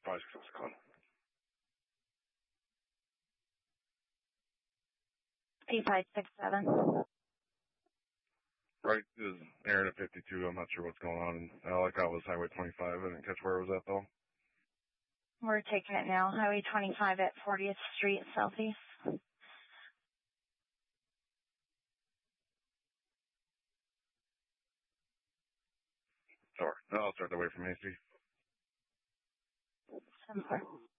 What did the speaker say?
Probably 6 o'clock. 2567. Right is Aaron at 52. I'm not sure what's going on. All I got was Highway 25. I didn't catch where it was at, though. We're taking it now. Highway 25 at 40th Street Southeast. Sorry. No, I'll start away from AC. 10-4.